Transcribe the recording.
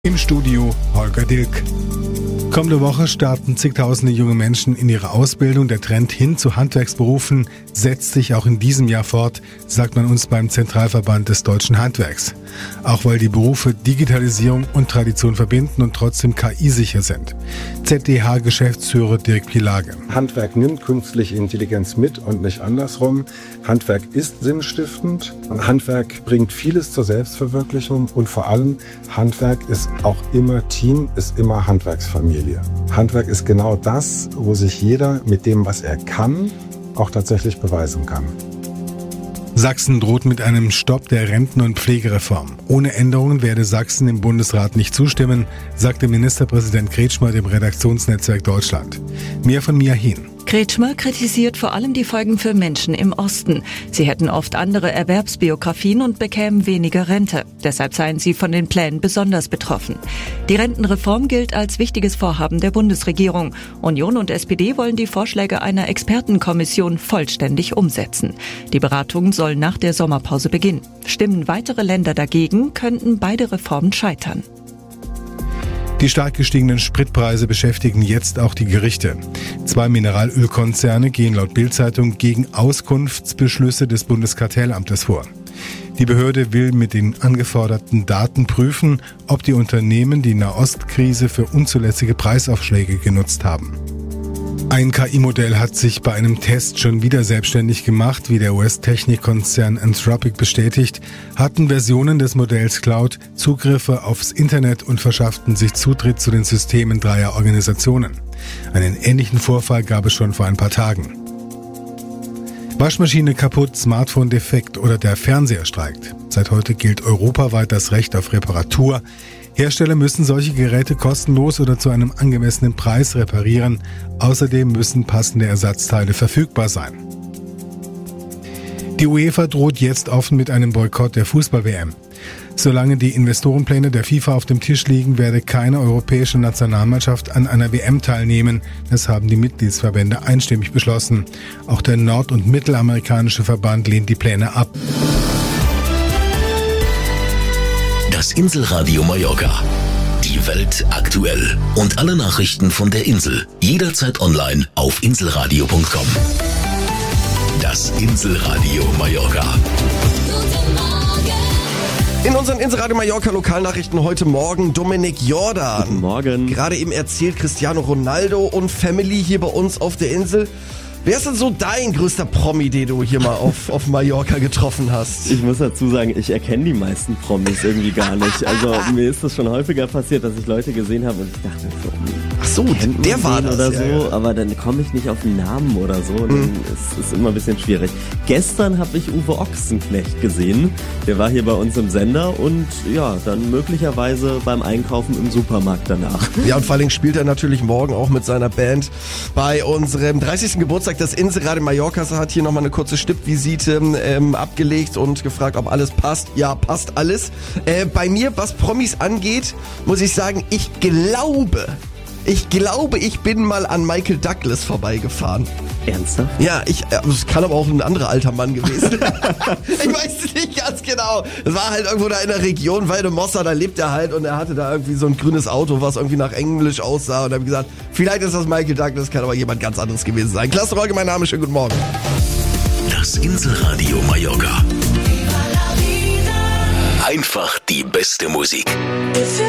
Im Studio Holger Dilk. Kommende Woche starten zigtausende junge Menschen in ihre Ausbildung. Der Trend hin zu Handwerksberufen setzt sich auch in diesem Jahr fort, sagt man uns beim Zentralverband des Deutschen Handwerks. Auch weil die Berufe Digitalisierung und Tradition verbinden und trotzdem KI-sicher sind. ZDH-Geschäftsführer Dirk Pielage. Handwerk nimmt künstliche Intelligenz mit und nicht andersrum. Handwerk ist sinnstiftend. Handwerk bringt vieles zur Selbstverwirklichung und vor allem Handwerk ist auch immer Team, ist immer Handwerksfamilie. Handwerk ist genau das, wo sich jeder mit dem, was er kann, auch tatsächlich beweisen kann. Sachsen droht mit einem Stopp der Renten- und Pflegereform. Ohne Änderungen werde Sachsen im Bundesrat nicht zustimmen, sagte Ministerpräsident Kretschmer dem Redaktionsnetzwerk Deutschland. Mehr von Mia Hehn. Kretschmer kritisiert vor allem die Folgen für Menschen im Osten. Sie hätten oft andere Erwerbsbiografien und bekämen weniger Rente. Deshalb seien sie von den Plänen besonders betroffen. Die Rentenreform gilt als wichtiges Vorhaben der Bundesregierung. Union und SPD wollen die Vorschläge einer Expertenkommission vollständig umsetzen. Die Beratungen sollen nach der Sommerpause beginnen. Stimmen weitere Länder dagegen, könnten beide Reformen scheitern. Die stark gestiegenen Spritpreise beschäftigen jetzt auch die Gerichte. 2 Mineralölkonzerne gehen laut Bild-Zeitung gegen Auskunftsbeschlüsse des Bundeskartellamtes vor. Die Behörde will mit den angeforderten Daten prüfen, ob die Unternehmen die Nahostkrise für unzulässige Preisaufschläge genutzt haben. Ein KI-Modell hat sich bei einem Test schon wieder selbstständig gemacht, wie der US-Technikkonzern Anthropic bestätigt, hatten Versionen des Modells Cloud Zugriffe aufs Internet und verschafften sich Zutritt zu den Systemen dreier Organisationen. Einen ähnlichen Vorfall gab es schon vor ein paar Tagen. Waschmaschine kaputt, Smartphone defekt oder der Fernseher streikt. Seit heute gilt europaweit das Recht auf Reparatur. Hersteller müssen solche Geräte kostenlos oder zu einem angemessenen Preis reparieren. Außerdem müssen passende Ersatzteile verfügbar sein. Die UEFA droht jetzt offen mit einem Boykott der Fußball-WM. Solange die Investorenpläne der FIFA auf dem Tisch liegen, werde keine europäische Nationalmannschaft an einer WM teilnehmen. Das haben die Mitgliedsverbände einstimmig beschlossen. Auch der nord- und mittelamerikanische Verband lehnt die Pläne ab. Das Inselradio Mallorca. Die Welt aktuell. Und alle Nachrichten von der Insel. Jederzeit online auf inselradio.com. Das Inselradio Mallorca. In unseren Inselradio Mallorca Lokalnachrichten heute Morgen Dominik Jordan. Guten Morgen. Gerade eben erzählt Cristiano Ronaldo und Family hier bei uns auf der Insel. Wer ist denn so dein größter Promi, den du hier mal auf Mallorca getroffen hast? Ich muss dazu sagen, ich erkenne die meisten Promis irgendwie gar nicht. Also mir ist das schon häufiger passiert, dass ich Leute gesehen habe und ich dachte so, ach so, der war das oder so, ja. Aber dann komme ich nicht auf den Namen oder so. Dann ist es immer ein bisschen schwierig. Gestern habe ich Uwe Ochsenknecht gesehen. Der war hier bei uns im Sender und ja, dann möglicherweise beim Einkaufen im Supermarkt danach. Ja, und vor allem spielt er natürlich morgen auch mit seiner Band bei unserem 30. Geburtstag des Inselradio Mallorcas. Hat hier nochmal eine kurze Stippvisite abgelegt und gefragt, ob alles passt. Ja, passt alles. Bei mir, was Promis angeht, muss ich sagen, ich glaube, ich bin mal an Michael Douglas vorbeigefahren. Ernsthaft? Ja, es kann aber auch ein anderer alter Mann gewesen. Ich weiß es nicht ganz genau. Es war halt irgendwo da in der Region, Valdemossa, da lebt er halt und er hatte da irgendwie so ein grünes Auto, was irgendwie nach Englisch aussah und da habe ich gesagt, vielleicht ist das Michael Douglas, kann aber jemand ganz anderes gewesen sein. Klasse Rolke, mein Name, schönen guten Morgen. Das Inselradio Mallorca. Einfach die beste Musik.